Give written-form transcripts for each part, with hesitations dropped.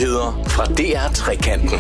Nyheder fra DR Trekanten.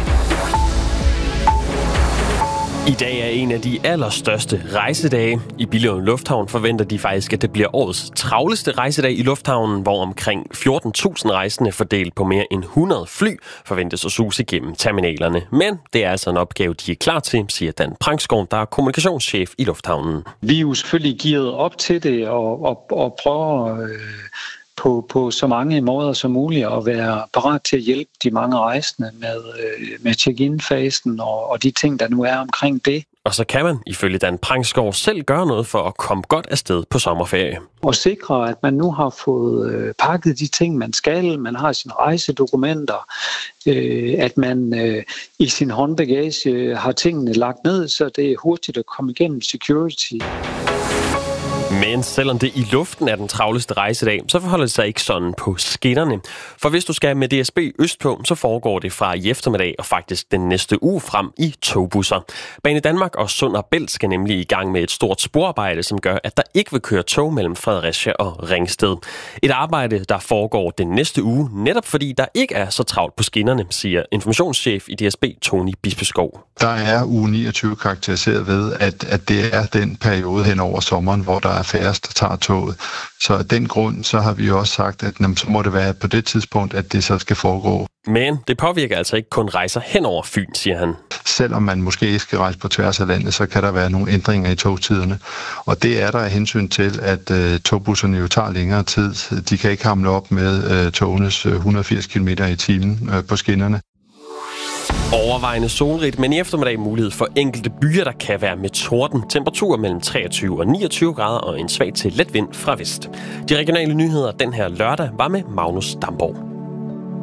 I dag er en af de allerstørste rejsedage. I Billund Lufthavn forventer de faktisk, at det bliver årets travleste rejsedag i lufthavnen, hvor omkring 14.000 rejsende fordelt på mere end 100 fly forventes at suse igennem terminalerne. Men det er altså en opgave, de er klar til, siger Dan Prangsgaard, der er kommunikationschef i lufthavnen. Vi er jo selvfølgelig gearet op til det og prøver på så mange måder som muligt at være parat til at hjælpe de mange rejsende med check-in-fasen og de ting, der nu er omkring det. Og så kan man, ifølge Dan Prangsgaard, selv gøre noget for at komme godt afsted på sommerferie. Og sikre, at man nu har fået pakket de ting, man skal. Man har sine rejsedokumenter. At man i sin håndbagage har tingene lagt ned, så det er hurtigt at komme igennem security. Men selvom det i luften er den travleste rejsedag, så forholder det sig ikke sådan på skinnerne. For hvis du skal med DSB østpå, så foregår det fra i eftermiddag og faktisk den næste uge frem i togbusser. Banedanmark og Sund og Bælt skal nemlig i gang med et stort sporarbejde, som gør, at der ikke vil køre tog mellem Fredericia og Ringsted. Et arbejde, der foregår den næste uge, netop fordi der ikke er så travlt på skinnerne, siger informationschef i DSB Tony Bispeskov. Der er uge 29 karakteriseret ved, at det er den periode hen over sommeren, hvor der er færrest, der tager toget. Så af den grund, så har vi også sagt, at så må det være på det tidspunkt, at det så skal foregå. Men det påvirker altså ikke kun rejser hen over Fyn, siger han. Selvom man måske ikke skal rejse på tværs af landet, så kan der være nogle ændringer i togtiderne. Og det er der af hensyn til, at togbusserne jo tager længere tid. De kan ikke hamle op med togenes 180 km i timen på skinnerne. Overvejende solrigt, men i eftermiddag mulighed for enkelte byer, der kan være med torden. Temperaturer mellem 23 og 29 grader og en svag til let vind fra vest. De regionale nyheder den her lørdag var med Magnus Damborg.